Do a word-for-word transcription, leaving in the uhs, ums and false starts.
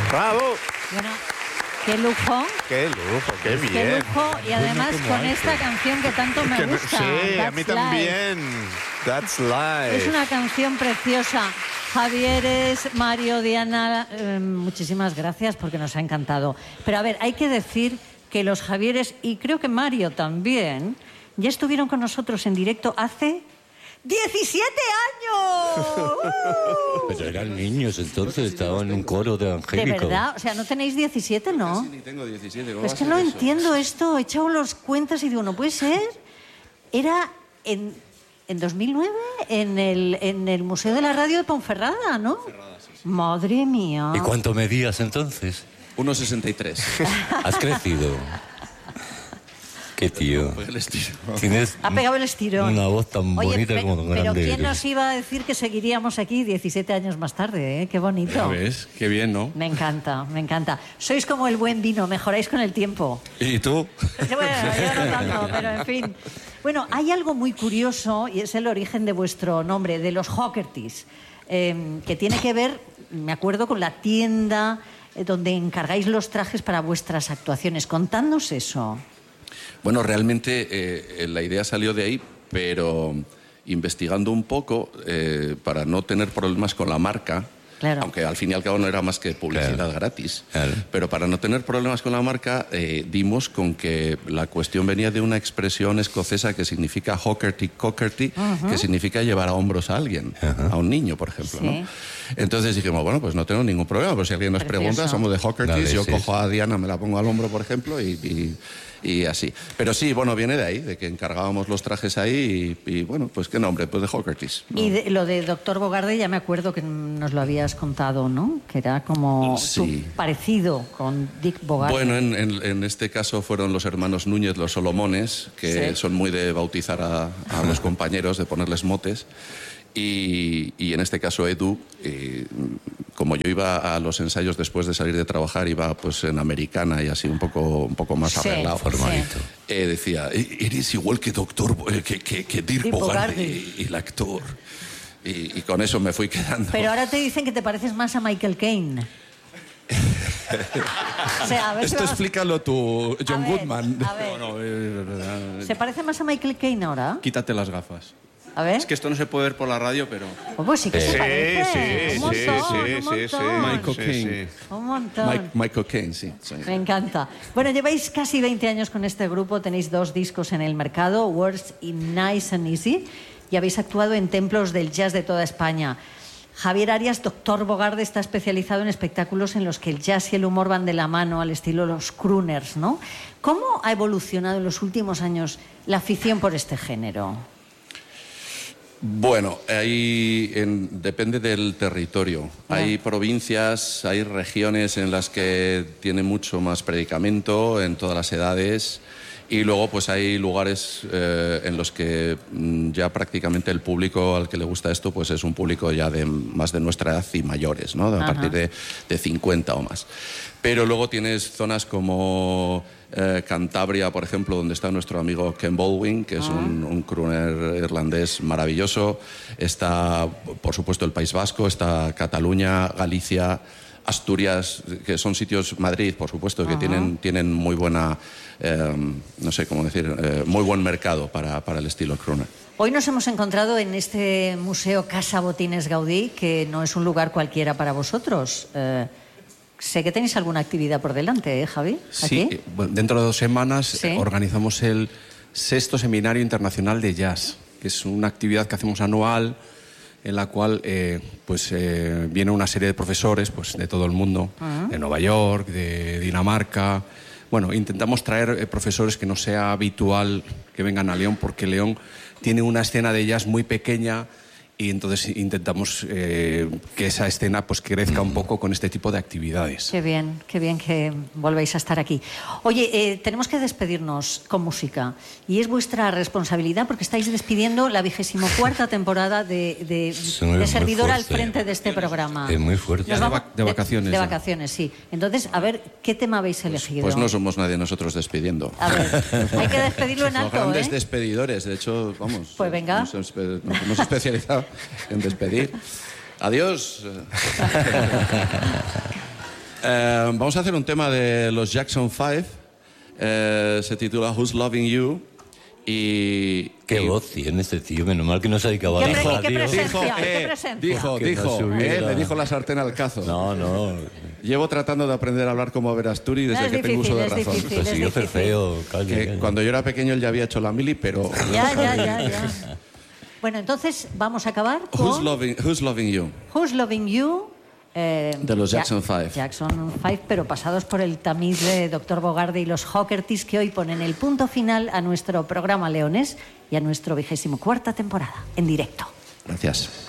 ¡Bravo! Bueno, qué lujo. ¡Qué lujo! ¡Qué bien! Qué lujo, y además con esta canción que tanto me gusta. Sí, That's a mí Life. también. That's Life. Es una canción preciosa. Javieres, Mario, Diana, eh, muchísimas gracias porque nos ha encantado. Pero a ver, hay que decir que los Javieres, y creo que Mario también, ya estuvieron con nosotros en directo hace ¡diecisiete años! Pero eran niños entonces, estaban en un coro de Angélico. ¿De verdad? O sea, ¿no tenéis diecisiete, no? Sí, ni tengo diecisiete. ¿Cómo Es va a que ser no eso? entiendo esto. He echado las cuentas y digo, no puede ser. Era en, en dos mil nueve en el, en el Museo de la Radio de Ponferrada, ¿no? Ponferrada, sí, sí. Madre mía. ¿Y cuánto medías entonces? uno sesenta y tres. ¿Has crecido? Qué tío. Fue el estilo. Tienes Ha pegado el estirón. una voz tan Oye, bonita pe- como tan pero grande. ¿quién eres. nos iba a decir que seguiríamos aquí diecisiete años más tarde? ¿Eh? Qué ¿Ya bonito. ves? Qué bien, ¿no? Me encanta, me encanta. Sois como el buen vino, mejoráis con el tiempo. ¿Y tú? Bueno, yo no tanto, pero en fin. Bueno, hay algo muy curioso y es el origen de vuestro nombre, de los Hockertys, eh, que tiene que ver, me acuerdo, con la tienda eh, donde encargáis los trajes para vuestras actuaciones. Contadnos eso. Bueno, realmente eh, la idea salió de ahí, pero investigando un poco, eh, para no tener problemas con la marca, Claro. aunque al fin y al cabo no era más que publicidad Claro. gratis, Claro. pero para no tener problemas con la marca, eh, dimos con que la cuestión venía de una expresión escocesa que significa hockerty cockerty, que significa llevar a hombros a alguien, Ajá. a un niño, por ejemplo. Sí. ¿no? Entonces dijimos, bueno, pues no tengo ningún problema, pues si alguien nos Precioso. pregunta, somos de hockertys, Dale, yo sí, cojo sí. a Diana, me la pongo al hombro, por ejemplo, y... y y así. Pero sí, bueno, viene de ahí, de que encargábamos los trajes ahí y, y bueno, pues qué nombre, pues de Hockertys. ¿no? Y de- lo de Doctor Bogarde ya me acuerdo que nos lo habías contado, ¿no? Que era como Sí. tu- parecido con Dick Bogarde. Bueno, en, en- en este caso fueron los hermanos Núñez, los Solomones, que Sí. son muy de bautizar a, a los compañeros, de ponerles motes. Y, y en este caso Edu, eh, como yo iba a los ensayos después de salir de trabajar, iba pues en americana y así un poco, un poco más Sí, arreglado. formalito. Eh, decía, "E- eres igual que doctor, eh, que, que, que Dirk Dirk Bogarde, Bogarde. el actor. Y, y con eso me fui quedando. Pero ahora te dicen que te pareces más a Michael Caine. O sea, a ver si Esto vas- explícalo tú, John A ver, Goodman. a ver. No, es verdad. ¿Se parece más a Michael Caine ahora? Quítate las gafas. A ver. Es que esto no se puede ver por la radio, pero... Oh, pues sí que se Sí, parece. sí, un sí, montón, sí, un sí, sí. montón. Michael Sí, Caine. sí. Un montón. Mike- Michael Caine, sí. sí. Me encanta. Bueno, lleváis casi veinte años con este grupo, tenéis dos discos en el mercado, Words y Nice and Easy, y habéis actuado en templos del jazz de toda España. Javier Arias, Doctor Bogarde, está especializado en espectáculos en los que el jazz y el humor van de la mano, al estilo los crooners, ¿no? ¿Cómo ha evolucionado en los últimos años la afición por este género? Bueno, ahí en- depende del territorio. Ya. Hay provincias, hay regiones en las que tiene mucho más predicamento en todas las edades y luego pues hay lugares eh, en los que mm, ya prácticamente el público al que le gusta esto pues es un público ya de más de nuestra edad y mayores, ¿no? A Ajá. partir de, de cincuenta o más. Pero luego tienes zonas como eh, Cantabria, por ejemplo, donde está nuestro amigo Ken Baldwin, que es un, un crooner irlandés maravilloso. Está, por supuesto, el País Vasco, está Cataluña, Galicia, Asturias, que son sitios, Madrid, por supuesto, que tienen, tienen muy buena, eh, no sé cómo decir, eh, muy buen mercado para, para el estilo crooner. Hoy nos hemos encontrado en este Museo Casa Botines Gaudí, que no es un lugar cualquiera para vosotros. Eh, sé que tenéis alguna actividad por delante, ¿eh, Javi? Sí, ¿Aquí? eh, bueno, dentro de dos semanas Sí. eh, organizamos el sexto Seminario Internacional de Jazz, que es una actividad que hacemos anual en la cual eh, pues, eh, viene una serie de profesores pues, de todo el mundo, de Nueva York, de Dinamarca. Bueno, intentamos traer eh, profesores que no sea habitual que vengan a León, porque León tiene una escena de jazz muy pequeña y entonces intentamos eh, que esa escena pues, crezca un poco con este tipo de actividades. Qué bien, qué bien que volvéis a estar aquí. Oye, eh, tenemos que despedirnos con música y es vuestra responsabilidad porque estáis despidiendo la vigésimo cuarta temporada de, de, Es muy de servidora al fuerte. frente de este programa. Es muy fuerte. Nos Ya de vamos- vac- de vacaciones De, ya. vacaciones, sí. Entonces, a ver, ¿qué tema habéis elegido? Pues no somos nadie nosotros despidiendo. A ver, hay que despedirlo en Somos alto, grandes ¿eh? despedidores, de hecho, vamos. Pues venga. Nos, espe- nos hemos especializado en despedir. Adiós. Eh, vamos a hacer un tema de los Jackson Five. Eh, se titula Who's Loving You. Y, Qué y- voz tiene este tío, menos mal que no se ha dedicado a ¿Qué la pre- qué radio. presencia? Dijo, ¿Qué eh, presencia? dijo, Que no dijo, se hubiera- eh, le dijo la sartén al cazo. No, no. Llevo tratando de aprender a hablar como Verasturi desde Es que tengo uso de difícil, es razón. difícil. Pues siguió difícil. feo, calle, Que calle. cuando yo era pequeño él ya había hecho la mili, pero... Ya, ya, ya, ya. Bueno, entonces vamos a acabar con Who's loving, who's loving you? Who's Loving You. eh, De los Ja- Jackson Five. Jackson Five, pero pasados por el tamiz de doctor Bogarde y los Hockertys, que hoy ponen el punto final a nuestro programa Leones y a nuestro vigésimo cuarta temporada, en directo. Gracias.